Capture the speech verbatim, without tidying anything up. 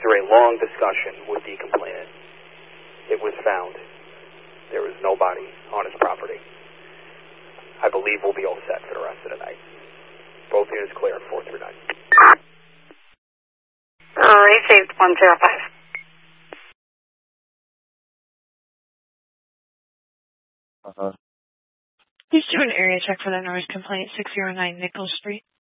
After a long discussion with the complainant, it was found there was nobody on his property. I believe we'll be all set for the rest of the night. Both units clear, four three nine. Received one zero five. Uh-huh. Please do an area check for the noise complaint, six oh nine Nichols Street.